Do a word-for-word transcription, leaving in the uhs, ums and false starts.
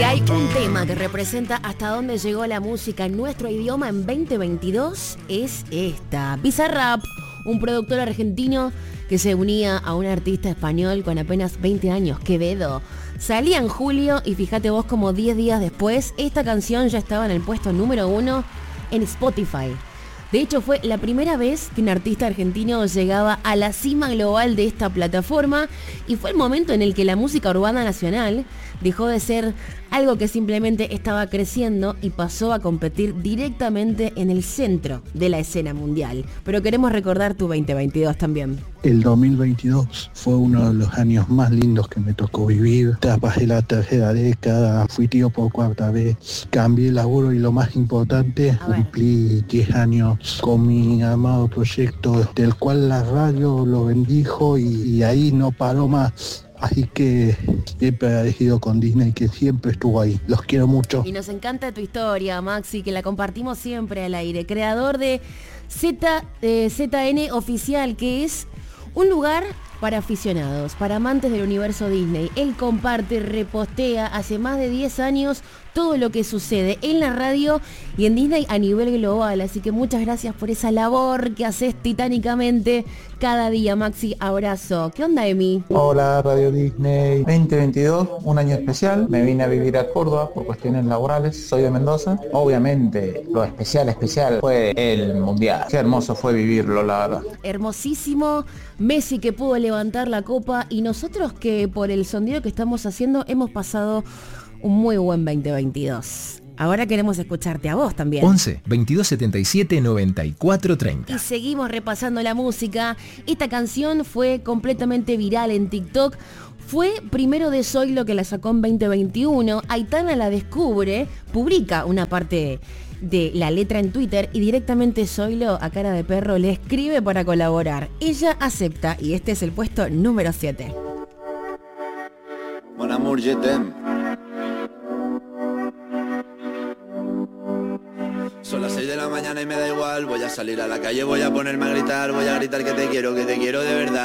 Si hay un tema que representa hasta dónde llegó la música en nuestro idioma en veinte veintidós, es esta. Bizarrap, un productor argentino que se unía a un artista español con apenas veinte años, Quevedo. Salía en julio y fíjate vos como diez días después, esta canción ya estaba en el puesto número uno en Spotify. De hecho, fue la primera vez que un artista argentino llegaba a la cima global de esta plataforma y fue el momento en el que la música urbana nacional dejó de ser algo que simplemente estaba creciendo y pasó a competir directamente en el centro de la escena mundial. Pero queremos recordar tu veinte veintidós también. El dos mil veintidós fue uno de los años más lindos que me tocó vivir. Trabajé la tercera década, fui tío por cuarta vez, cambié el laburo y lo más importante, cumplí diez años con mi amado proyecto, del cual la radio lo bendijo y, y ahí no paró más. Así que siempre agradecido con Disney, que siempre estuvo ahí. Los quiero mucho. Y nos encanta tu historia, Maxi, que la compartimos siempre al aire. Creador de Z, eh, Z N Oficial, que es un lugar para aficionados, para amantes del universo Disney. Él comparte, repostea hace más de diez años todo lo que sucede en la radio y en Disney a nivel global. Así que muchas gracias por esa labor que haces titánicamente cada día, Maxi. Abrazo. ¿Qué onda, Emi? Hola, Radio Disney. veinte veintidós, un año especial. Me vine a vivir a Córdoba por cuestiones laborales. Soy de Mendoza. Obviamente, lo especial, especial fue el Mundial. Qué hermoso fue vivirlo, la verdad. Hermosísimo. Messi que pudo levantar la copa y nosotros que por el sondeo que estamos haciendo hemos pasado un muy buen veinte veintidós. Ahora queremos escucharte a vos también. once, veintidós setenta y siete, noventa y cuatro treinta. Y seguimos repasando la música. Esta canción fue completamente viral en TikTok. Fue primero de Zoilo que la sacó en veinte veintiuno. Aitana la descubre, publica una parte de la letra en Twitter y directamente Zoilo, a cara de perro, le escribe para colaborar. Ella acepta y este es el puesto número siete. Mon amour, je t'aime. Son las seis de la mañana y me da igual. Voy a salir a la calle, voy a ponerme a gritar. Voy a gritar que te quiero, que te quiero de verdad.